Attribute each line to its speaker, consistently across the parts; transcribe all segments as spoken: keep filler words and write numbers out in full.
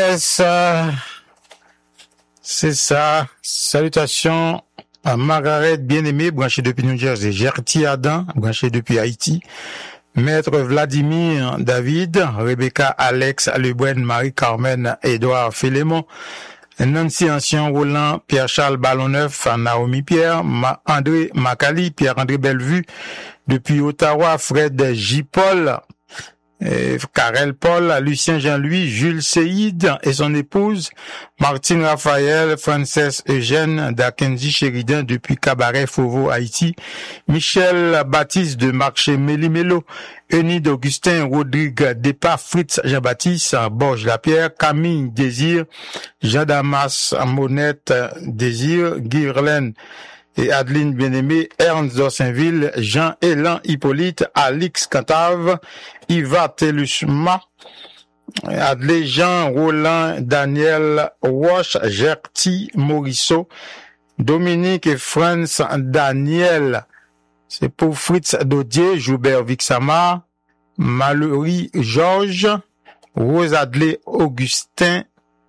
Speaker 1: Yes, euh, c'est ça. Salutations à Margaret bien-aimée, branchée depuis New Jersey. Gertie Adam, branchée depuis Haïti. Maître Vladimir David, Rebecca Alex Lebrun, Marie-Carmen Édouard Félémon, Nancy Ancien Roland, Pierre-Charles Ballonneuf, Naomi Pierre, Ma- André Macali, Pierre-André Bellevue, depuis Ottawa, Fred J. Paul, Euh, Karel Paul, Lucien Jean-Louis, Jules Seïd et son épouse, Martine Raphaël, Frances Eugène, Dakenzi Sheridan depuis Cabaret Fauveau, Haïti, Michel Baptiste de Marché Méli-Mélo, Eunide Augustin, Rodrigue Depa, Fritz Jean-Baptiste, Borges Lapierre, Camille Désir, Jean Damas Monette Désir, Guirlaine et Adeline Bien-Aimée, Ernst d'Orsainville, Jean Élan Hippolyte, Alix Cantave, Yva Telusma, Adlé Jean, Roland, Daniel Roche, Gertie Morisseau, Dominique et Franz Daniel, c'est pour Fritz Dodier, Joubert Vixama, Mallory Georges, Rose Adlé Augustin,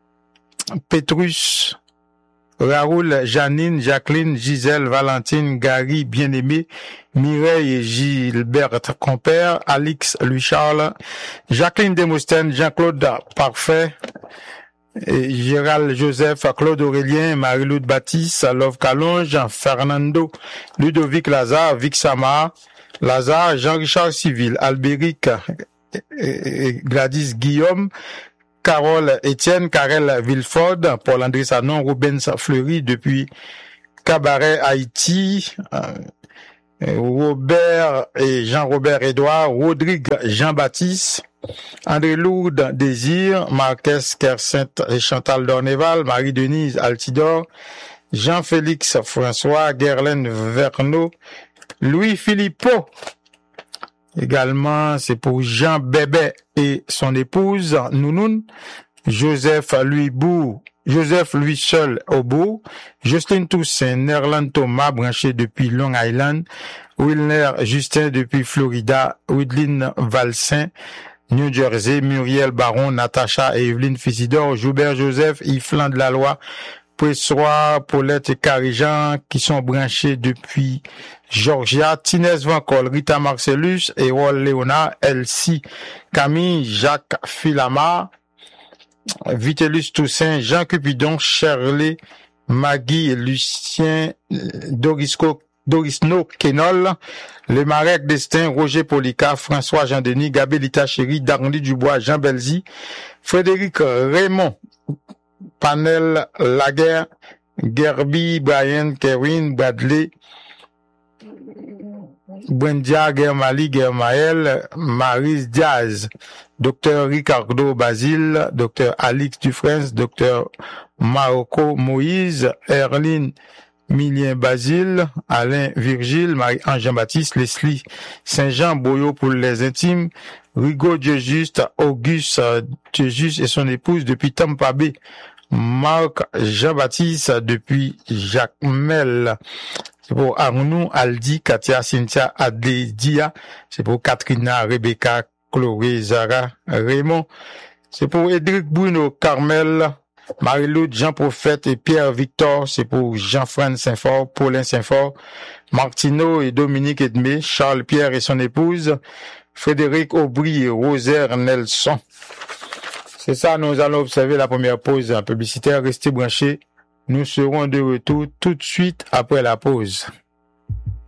Speaker 1: Petrus, Raoul, Janine, Jacqueline, Gisèle, Valentine, Gary, Bien-Aimé, Mireille et Gilberte Compère, Alix, Louis-Charles, Jacqueline Demostène, Jean-Claude Parfait, et Gérald Joseph, Claude Aurélien, Marie-Loude Baptiste, Love Calonge, Fernando, Ludovic Lazare, Vic Samar, Lazare, Jean-Richard Civil, Albéric, Gladys Guillaume, Carole Étienne, Karel Villeford, Paul-André Sanon, Rubens Fleury depuis Cabaret, Haïti, euh, Robert et Jean-Robert Édouard, Rodrigue Jean-Baptiste, André Lourdes Désir, Marquez Kersainte et Chantal Dorneval, Marie-Denise Altidor, Jean-Félix François, Guerlaine Verneau, Louis Philippot. Également, c'est pour Jean Bébé et son épouse, Nounoun, Joseph Louis Bou, Joseph Louis Seul Aubou, Jocelyne Toussaint, Nerland Thomas, branché depuis Long Island, Wilner Justin depuis Florida, Widline Valsin, New Jersey, Muriel Baron, Natacha et Evelyne Fisidor, Joubert Joseph, Yflan de la Loi, Pressoir, Paulette et Carijan, qui sont branchés depuis Georgia, Tinès Vancol, Rita Marcellus, Erol Léonard, Elsie, Camille, Jacques Filamar, Vitellus Toussaint, Jean Cupidon, Shirley, Maggie, Lucien, Dorisco, Dorisno Kenol, Le Marek Destin, Roger Polica, François Jean-Denis, Gabelita Chéri, Darny Dubois, Jean Belzi, Frédéric Raymond, Panel Laguerre, Gerby, Brian, Kevin, Bradley, Bwendia, Germali, Germael, Maris Diaz, Docteur Ricardo Basile, Docteur Alix Dufresne, Docteur Marocco Moïse, Erline Milien Basile, Alain Virgile, Marie-Ange Jean-Baptiste, Leslie Saint-Jean, Boyo pour les intimes, Rigaud Dieu-Juste, Auguste Dieu-Juste et son épouse depuis Tampa Bay, Marc Jean-Baptiste depuis Jacmel. C'est pour Arnou, Aldi, Katia, Cynthia, Adédia. C'est pour Katrina, Rebecca, Chloé, Zara, Raymond. C'est pour Edric Bruno, Carmel, Marie-Loude, Jean-Prophète et Pierre-Victor. C'est pour Jean-Fran Saint-Fort, Paulin Saint-Fort, Martineau et Dominique Edmé, Charles-Pierre et son épouse, Frédéric Aubry et Rosaire Nelson. C'est ça, nous allons observer la première pause publicitaire. Restez branchés. Nous serons de retour tout de suite après la pause.